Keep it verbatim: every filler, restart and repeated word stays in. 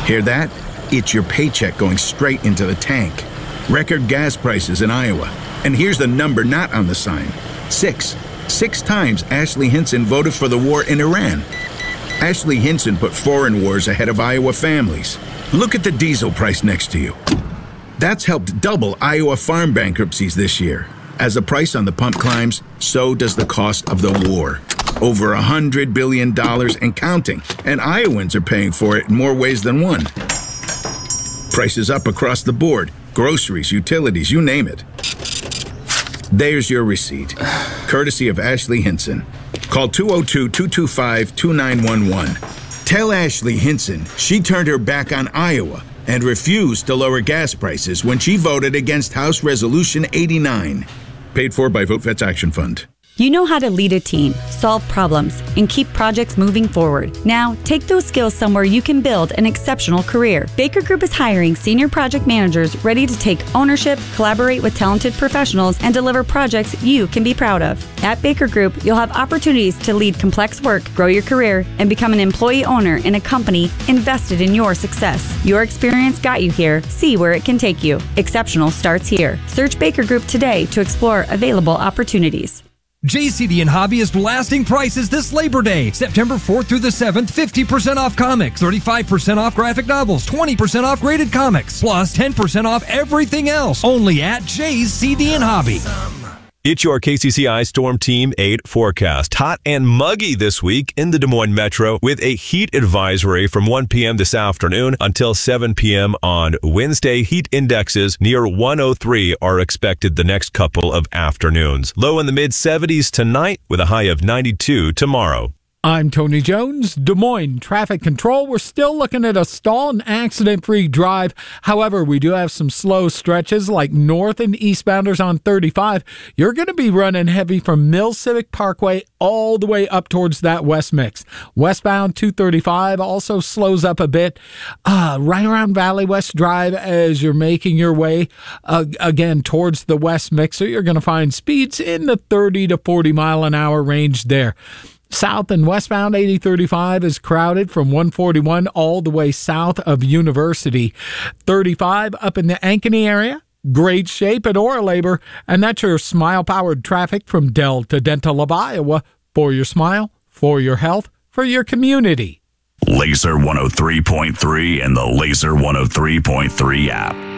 Hear that? It's your paycheck going straight into the tank. Record gas prices in Iowa. And here's the number not on the sign. Six. Six times Ashley Hinson voted for the war in Iran. Ashley Hinson put foreign wars ahead of Iowa families. Look at the diesel price next to you. That's helped double Iowa farm bankruptcies this year. As the price on the pump climbs, so does the cost of the war. Over one hundred billion dollars and counting, and Iowans are paying for it in more ways than one. Prices up across the board. Groceries, utilities, you name it. There's your receipt, courtesy of Ashley Hinson. Call two oh two, two two five, two nine one one. Tell Ashley Hinson she turned her back on Iowa and refused to lower gas prices when she voted against House Resolution eighty-nine. Paid for by Vote Vets Action Fund. You know how to lead a team, solve problems, and keep projects moving forward. Now, take those skills somewhere you can build an exceptional career. Baker Group is hiring senior project managers ready to take ownership, collaborate with talented professionals, and deliver projects you can be proud of. At Baker Group, you'll have opportunities to lead complex work, grow your career, and become an employee owner in a company invested in your success. Your experience got you here. See where it can take you. Exceptional starts here. Search Baker Group today to explore available opportunities. J C D and Hobby is blasting prices this Labor Day. September fourth through the seventh, fifty percent off comics, thirty-five percent off graphic novels, twenty percent off graded comics, plus ten percent off everything else. Only at J C D and Hobby. It's your K C C I Storm Team eight forecast. Hot and muggy this week in the Des Moines Metro with a heat advisory from one p.m. this afternoon until seven p.m. on Wednesday. Heat indexes near one oh three are expected the next couple of afternoons. Low in the mid seventies tonight with a high of ninety-two tomorrow. I'm Tony Jones, Des Moines Traffic Control. We're still looking at a stall and accident-free drive. However, we do have some slow stretches like north and eastbounders on thirty-five. You're going to be running heavy from Mill Civic Parkway all the way up towards that west mix. Westbound two thirty-five also slows up a bit uh, right around Valley West Drive as you're making your way uh, again towards the west mix. So you're going to find speeds in the thirty to forty mile an hour range there. South and westbound eighty thirty-five is crowded from one forty-one all the way south of University. thirty-five up in the Ankeny area, great shape at Oralabor, and that's your smile-powered traffic from Delta Dental of Iowa. For your smile, for your health, for your community. Laser one oh three point three and the Laser one oh three point three app.